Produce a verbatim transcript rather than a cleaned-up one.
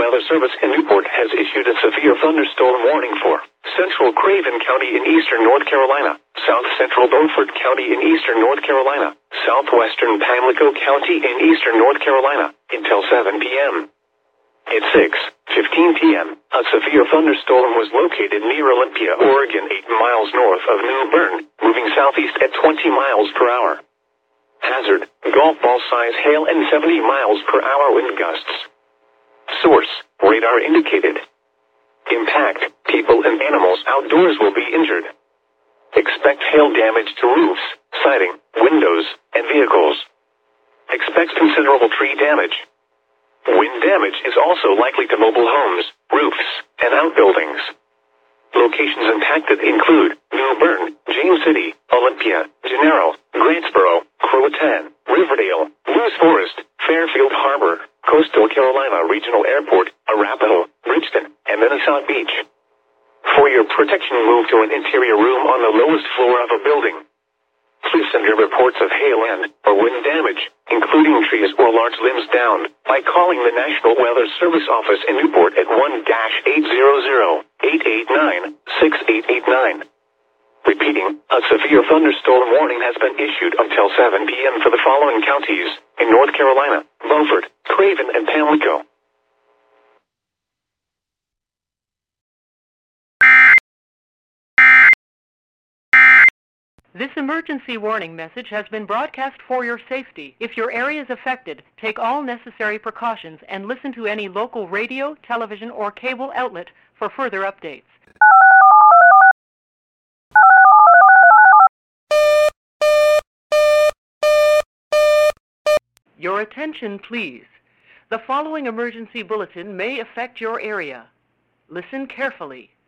Weather Service in Newport has issued a severe thunderstorm warning for central Craven County in eastern North Carolina, south central Beaufort County in eastern North Carolina, southwestern Pamlico County in eastern North Carolina, until seven p m At six fifteen p m, a severe thunderstorm was located near Olympia, Oregon, eight miles north of New Bern, moving southeast at twenty miles per hour. Hazard, golf ball size hail and seventy miles per hour wind gusts. Source, radar indicated. Impact, people and animals outdoors will be injured. Expect hail damage to roofs, siding, windows, and vehicles. Expect considerable tree damage. Wind damage is also likely to mobile homes, roofs, and outbuildings. Locations impacted include New Bern, James City, Olympia, Gennaro, Grantsboro, Croatan, Riverdale, Lewis Forest, Fairfield Harbor, Coastal Carolina Regional Airport, Arapahoe, Bridgeton, and Minnesota Beach. For your protection, move to an interior room on the lowest floor of a building. Please send your reports of hail and or wind damage, including trees or large limbs down, by calling the National Weather Service office in Newport at one eight hundred, eight eight nine, six eight eight nine. Repeating, a severe thunderstorm warning has been issued until seven p m for the following counties in North Carolina: Beaufort, Craven, and Pamlico. This emergency warning message has been broadcast for your safety. If your area is affected, take all necessary precautions and listen to any local radio, television, or cable outlet for further updates. Your attention, please. The following emergency bulletin may affect your area. Listen carefully.